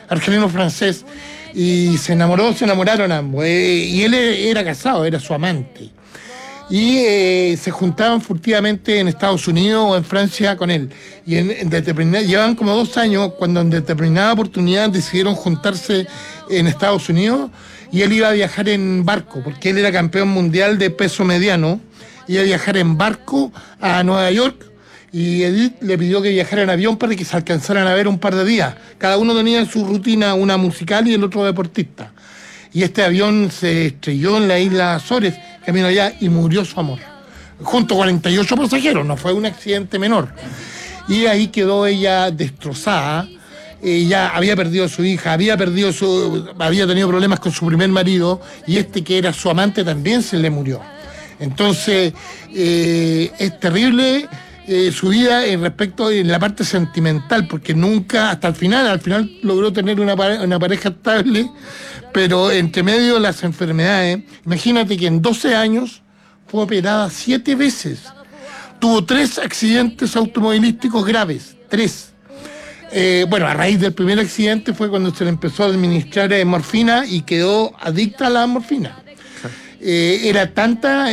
argelino-francés, y se enamoraron ambos. Y él era casado, era su amante. Y se juntaban furtivamente en Estados Unidos o en Francia con él. Y llevaban como 2 años cuando en determinada oportunidad decidieron juntarse en Estados Unidos, y él iba a viajar en barco, porque él era campeón mundial de peso mediano, iba a viajar en barco a Nueva York, y Edith le pidió que viajara en avión para que se alcanzaran a ver un par de días. Cada uno tenía su rutina, una musical y el otro deportista. Y este avión se estrelló en la isla Azores, camino allá, y murió su amor. Junto a 48 pasajeros, no fue un accidente menor. Y ahí quedó ella destrozada. Ella había perdido a su hija, había tenido problemas con su primer marido, y este que era su amante también se le murió. Entonces, es terrible su vida respecto en la parte sentimental, porque nunca, hasta al final logró tener una pareja estable, pero entre medio de las enfermedades, imagínate que en 12 años fue operada 7 veces. Tuvo 3 accidentes automovilísticos graves, 3. A raíz del primer accidente fue cuando se le empezó a administrar morfina y quedó adicta a la morfina. Era tanta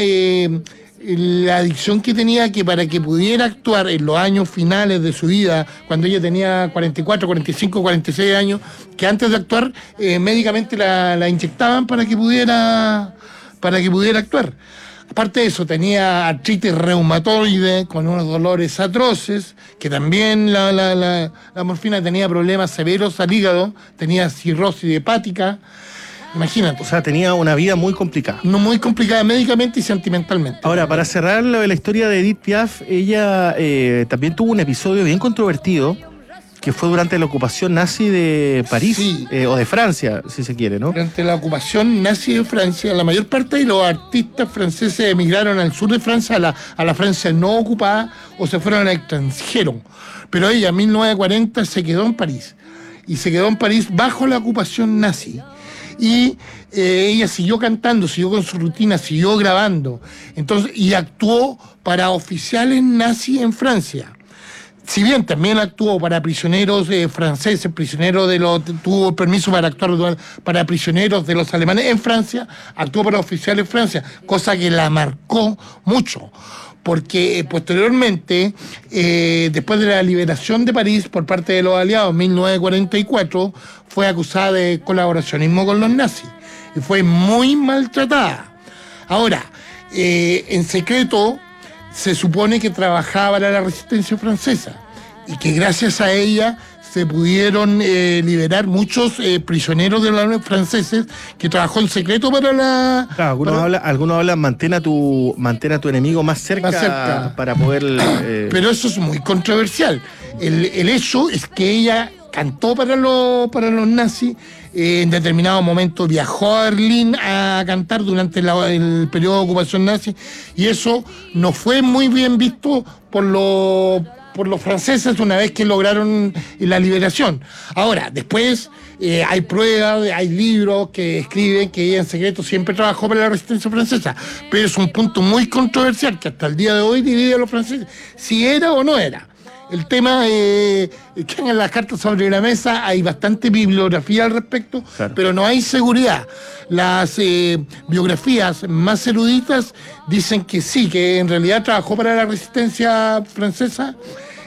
la adicción que tenía, que para que pudiera actuar en los años finales de su vida, cuando ella tenía 44, 45, 46 años, que antes de actuar médicamente la inyectaban para que pudiera actuar. Aparte de eso, tenía artritis reumatoide con unos dolores atroces, que también la morfina tenía problemas severos al hígado, tenía cirrosis hepática. Imagínate. O sea, tenía una vida muy complicada. No, muy complicada médicamente y sentimentalmente. Ahora, para cerrar la historia de Edith Piaf, ella también tuvo un episodio bien controvertido, que fue durante la ocupación nazi de París, sí. O de Francia, si se quiere, ¿no? Durante la ocupación nazi de Francia, la mayor parte de los artistas franceses emigraron al sur de Francia, a la Francia no ocupada, o se fueron al extranjero. Pero ella, en 1940, se quedó en París. Y se quedó en París bajo la ocupación nazi. Y ella siguió cantando, siguió con su rutina, siguió grabando. Entonces, y actuó para oficiales nazis en Francia. Si bien también actuó para prisioneros franceses, tuvo permiso para actuar para prisioneros de los alemanes en Francia, actuó para oficiales en Francia, cosa que la marcó mucho. Porque posteriormente, después de la liberación de París por parte de los aliados en 1944, fue acusada de colaboracionismo con los nazis y fue muy maltratada. Ahora, en secreto, se supone que trabajaba para la resistencia francesa y que gracias a ella se pudieron liberar muchos prisioneros de los franceses, que trabajó en secreto para la... Claro, algunos hablan, mantén a tu enemigo más cerca. Para poder... Pero eso es muy controversial. El hecho es que ella cantó para los nazis, en determinado momento viajó a Berlín a cantar durante el periodo de ocupación nazi, y eso no fue muy bien visto por los franceses una vez que lograron la liberación. Ahora, después hay pruebas, hay libros que escriben que ella en secreto siempre trabajó para la resistencia francesa, pero es un punto muy controversial que hasta el día de hoy divide a los franceses, si era o no era. El tema que en las cartas sobre la mesa hay bastante bibliografía al respecto, claro, pero no hay seguridad. Las biografías más eruditas dicen que sí, que en realidad trabajó para la resistencia francesa,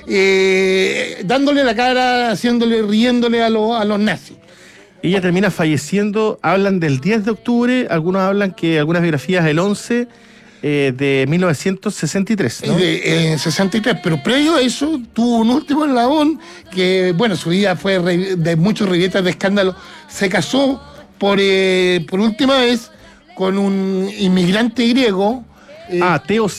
dándole la cara, riéndole a los nazis. Ella termina falleciendo, hablan del 10 de octubre, algunos hablan que algunas biografías el 11 de 1963, ¿no? 63, pero previo a eso tuvo un último eslabón que, su vida fue de muchos ribetes de escándalo. Se casó por última vez con un inmigrante griego. Teo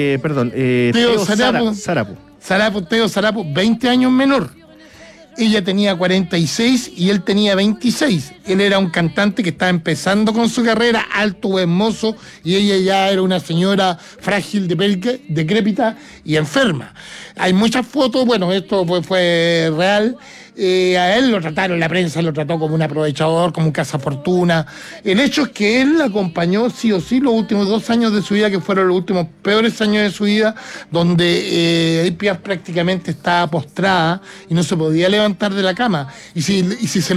Sarapo, 20 años menor. Ella tenía 46 y él tenía 26. Él era un cantante que estaba empezando con su carrera, alto, hermoso, y ella ya era una señora frágil, decrépita y enferma. Hay muchas fotos, esto fue real. A él la prensa lo trató como un aprovechador, como un cazafortuna. El hecho es que él la acompañó sí o sí los últimos 2 años de su vida, que fueron los últimos peores años de su vida, donde Edith Piaf prácticamente estaba postrada y no se podía levantar de la cama. Y si se